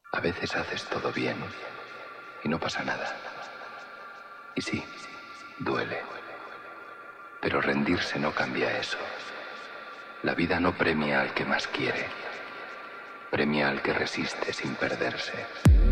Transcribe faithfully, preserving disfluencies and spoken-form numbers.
A veces haces todo bien y no pasa nada. Y sí, duele. Pero rendirse no cambia eso. La vida no premia al que más quiere. Premia al que resiste sin perderse.